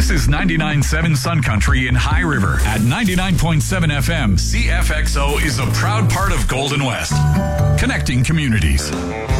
This is 99.7 Sun Country in High River. At 99.7 FM, CFXO is a proud part of Golden West, connecting communities.